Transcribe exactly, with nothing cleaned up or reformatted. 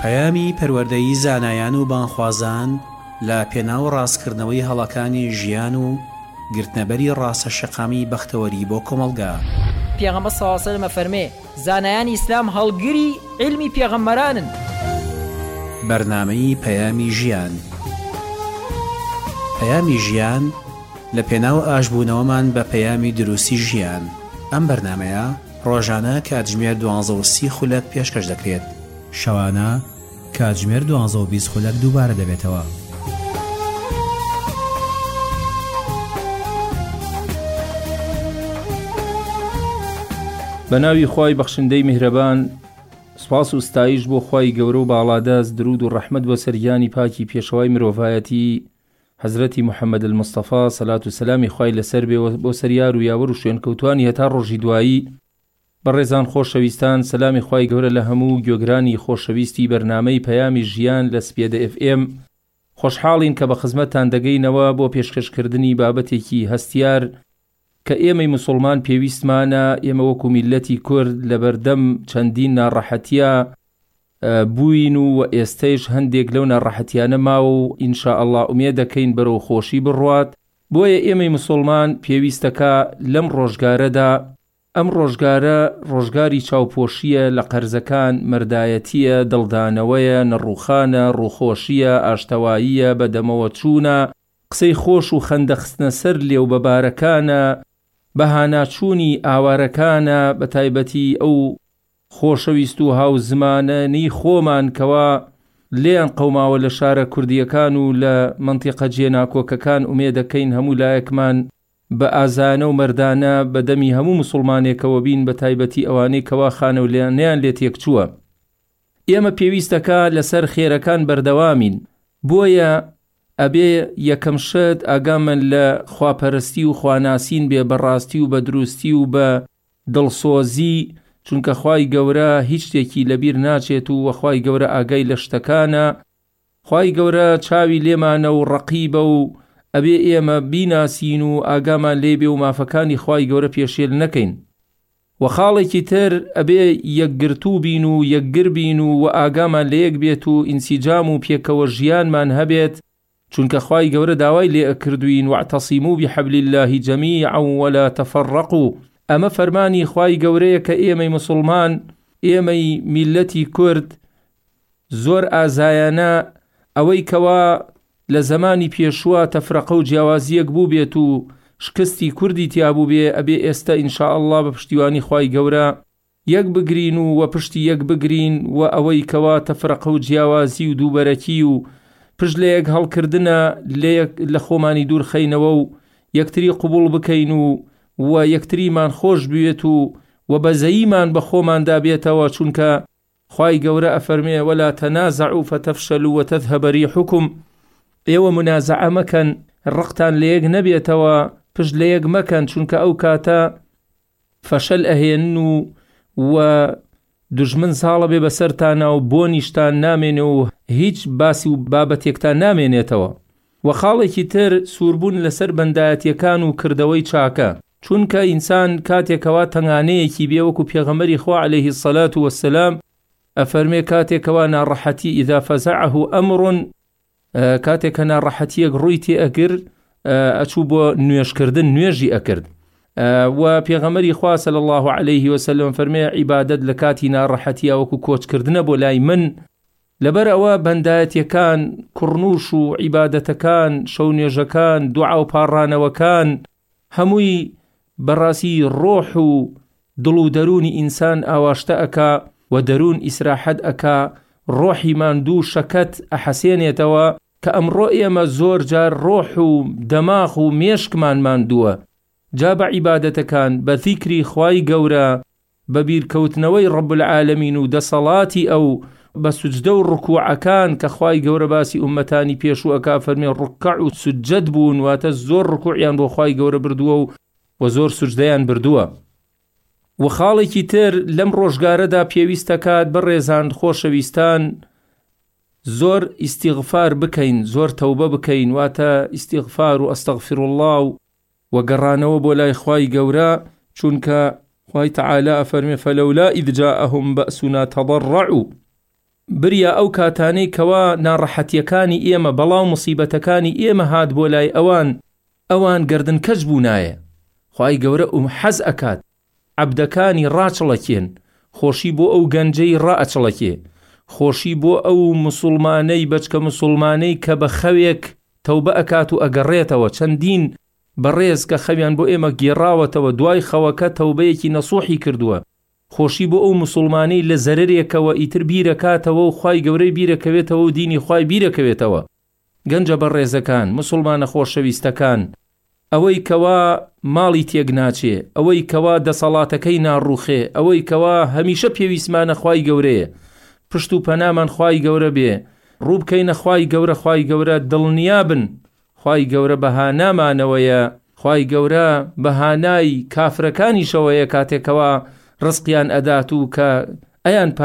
پەیامی پەروەردەیی زانایان و بانخوازان لە پێناو ڕاستکردنەوەی هەڵەکانی ژیان و گرتنەبەری ڕاستە شەقامی بەختەوەری بۆ کۆمەلگا. پێغەمبەر صلی الله علیه و سلم فەرمێ زانایانی ئیسلام هەڵگری علمی پێغەمبەرانن. بەرنامەی پەیامی ژیان. پەیامی ژیان لە پێناو ئاشبوونەوەمان بە پەیامی دروستی ژیان. ئەم بەرنامەیە ڕۆژانە کاتژمێر دوانزە و سی خولەک پێشکەش دەکرێت. شەوانە کاتژمێر دوانزە و بیست خولەک دووبارە دەبێتەوە. بە ناوی خوای بەخشندەی میهرەبان، سپاس و ستایش بۆ خوای گەورە و باڵادەست، درود و ڕەحمەت بۆ سەرگیانی پاکی پێشەوای مرۆڤایەتی حەزرەتی محەممەد المستەفا سەلات و سەلامی خوای لەسەر بێ بۆ سەریار و یاوەر و شوێنکەوتوانی هەتا ڕۆژی دوایی. بەڕێزان خۆشەویستان، سەلامی خوای گەورە لە هەموو گوێگرانی خۆشەویستی بەرنامەی پەیامی ژیان لە سپێدە ئێف ئێم. خۆشحاڵین کە بە خزمەتتان دەگەینەوە بۆ پێشکەشکردنی بابەتێکی هەستیار کە ئێمەی موسڵمان پێویستمانە ئێمە وەکو میلەتی کورد لە بەردەم چەندین ناڕەحەتیە بووین و ئێستەیش هەندێک لەو ناڕەحەتیانە ماوە و ئینشاءالله ئومێد دەکەین بەرەو خۆشی بڕوات. بۆیە ئێمەی موسڵمان پێویستەکە لەم ڕۆژگارەدا، ئەم ڕۆژگارە ڕۆژگاری چاوپۆشیە لە قەرزەکان، مەردایەتیە، دڵدانەوەیە، نەڕووخانە، ڕووخۆشیە، ئاشتەواییە، بەدەمەوە چوونە، قسەی خۆش و خەندەخستنە سەر لێو بەبارەکانە، بەهاناچوونی ئاوارەکانە، بە تایبەتی ئەو خۆشەویست و هاو زمانەی خۆمان کەوا لێیان قەوماوە لە شارە کوردیەکان و لە منتیقە جێناکۆکەکان. ئومێد دەکەین هەموو لایەکمان بە ئازانە و مەردانە بەدەمی هەموو موسڵمانێکەوە بین، بە تایبەتی ئەوانەی کەوا خانە و لێیان لێ تێکچووە. ئێمە پێویستەکە لەسەر خێرەکان بەردەوامین. بۆیە ئەبێ یەکەم شت ئاگامن لە خواپەرستی و خواناسین بێ، بەڕاستی و بە دروستی و بە دڵسۆزی، چونکە خوای گەورە هیچ شتێکی لەبیر ناچێت و وەخوای گەورە ئاگای لە شتەکانە. خوای گەورە چاوی لێمانە و ڕەقیبە و ئەبێ ئێمە بیناسین و ئاگامان لێبێ و مافەکانی خوای گەورە پێشێل نەکەین. و خاڵێکی تر ئەبێ یەکگرتوو بین و یەکگر بین و و ئاگامان لە یەک بێت و ئینسیجام و پێکەوە ژیانمان هەبێت، چونکە خوای گەورە داوای لێ ئەکردوین واعتصیموا بحبل الله جەمیعا ولا تفرقوا. ئەمە فەرمانی خوای گەورەیە کە ئێمەی موسڵمان، ئێمەی میلەتی کورد زۆر ئازایانە ئەوەی کەوا لە زمانی پێشوە تەفرەقە و جیاوازیەک بوو بێت و شکستی کوردی تیابوو بێ، ئەبێ ئێستا ئینشاءالله بە پشتیوانی خوای گەورە یەک بگرین و وە پشتی یەک بگرین و ئەوەی کەوا تەفرەقە و جیاوازی و دووبەرەکی و پشت لە یەک هەڵکردنە لە خۆمانی دوور خەینەوە و یەکتری قبول بکەین و و یەکتریمان خۆش بوێت و و بەزەییمان بە خۆماندا بێتەوە، چونکە خوای گەورە ئەفەرمێ ولا تەنازعوا فتەفشەلوا وتەذهەب ریحکم. ئێوە منازعە مەکەن، ڕقتان لە یەک نەبێتەوە، پشت لە یەک مەکەن، چونکە ئەو کاتە فەشەل ئەهێنن و و دژمن ساڵە بێ بەسەرتانە و بۆنیشتان نامێنێ و هیچ باسی و بابەتێکتان نامێنێتەوە. و خاڵێکی تر سووربوون لەسەر بەندایەتیەکان و کردەوەی چاکە، چونکە ئینسان کاتێکەوە تەنگانەیەکی بێ، وەکو پێغەمبەری خوا عەلەیهی السەلات وەسسەلام ئەفەرمێ کاتێکەوە ناڕەحەتی ئیذا فەزەعەه ئەمڕ، کاتێکە ناڕەحەتیەک ڕووی تێ ئەگر ئەچوو بۆ نوێژکردن، نوێژی ئەکرد. و پێغەمبەری خوا صلی الله علیه وسلم فەرمێ عیبادەت لە کاتی ناڕەحەتیە وەکو کۆچکردنە بۆ لای من. لەبەر ئەوە بەندایەتیەکان، کوڕنووش و عیبادەتەکان، شەو نوێژەکان، دوعا و پاڕانەوەکان، هەمووی بەڕاستی ڕۆح و دڵ و دەرونی ئینسان ئاواشتە ئەکا و دەرون ئیسراحەت ئەکا، ڕۆحی ماندوو شەکەت ئەحەسێنێتەوە کە ئەمڕۆ ئێمە زۆر جار ڕۆح و دەماغ و مێشکمان ماندووە. جا بە عیبادەتەکان، بە ذیکری خوای گەورە، بە بیرکەوتنەوەی ڕەب العالەمین و دەسەڵاتی ئەو، بە سوجدە و ڕکوعەکان کە خوای گەورە باسی ئومەتانی پێشوو ئەکا فەرمێ ڕکع و سوجەد بوون، واتە زۆر ڕکوعیان بۆ خوای گەورە بردووە و و زۆر سوجدەیان بردووە. و خاڵێکی تر لەم ڕۆژگارەدا پێویستەکات بەڕێزان خۆشەویستان زۆر ئیستیغفار بکەین، زۆر تەوبە بکەین، واتە ئیستیغفار و ئەستەغفر الله و وەگەڕانەوە بۆ لای خوای گەورە، چونکە خوای تەعالا ئەفەرمێ فەلەولا ئیذ جاءهم بەأسنا تەضەڕعوا. بریا ئەو کاتانەی کەوا ناڕەحەتیەکانی ئێمە بەڵاو موسیبەتەکانی ئێمە هات بۆ لای ئەوان ئەوان گردنکەش بوونایە. خوای گەورە ئوم حەز ئەکات عەبدەکانی ڕاچڵەکێن، خۆشی بۆ ئەو گەنجەی ڕائەچڵەکێ، خۆشی بۆ ئەو مسلمانەی بەچکە مسلمانەی کە بە خەوێک تەوبە ئەکات و ئەگەڕێتەوە. چەندین بەڕێز کە خەویان بۆ ئێمە گێڕاوەتەوە دوای خەوەکە تەوبەیەکی نەسوحی کردووە. خۆشی بۆ ئەو مسلمانەی لە زەرەرێکەوە ئیتر بیرەکاتەوە و خوای گەورەی بیرەکەوێتەوە و دینی خوای بیرەکەوێتەوە. گەنجە بەڕێزەکان، مسلمانە خۆشەویستەکان، ئەوەی کەوا ماڵی تێک ناچێ، ئەوەی کەوا دەسەڵاتەکەی ناڕوخێ، ئەوەی کەوا هەمیشە پێویستمانە خوای گەورەیە، پشت و پەنامان خوای گەورە بێ، ڕووبکەینە خوای گەورە. خوای گەورە دڵنیابن خوای گەورە بەهانامانەوەیە، خوای گەورە بەهانای کافرەکانیشەوەیە کاتێکەوە ڕزقیان ئەدات و کە ئەیان